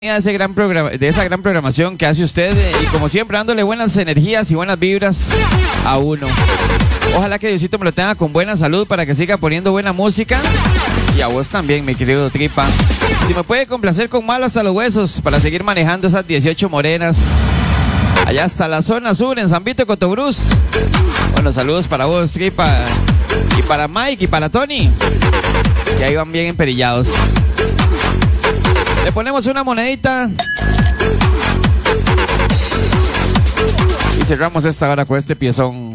de ese gran de esa gran programación que hace usted y como siempre dándole buenas energías y buenas vibras a uno. Ojalá que Diosito me lo tenga con buena salud para que siga poniendo buena música y a vos también, mi querido Tripa. Si me puede complacer con Malo hasta los huesos para seguir manejando esas 18 morenas allá hasta la zona sur en San Vito, Cotobruz. Bueno, saludos para vos, Tripa, y para Mike y para Tony, que ahí van bien emperillados. Le ponemos una monedita y cerramos esta hora con este piezón.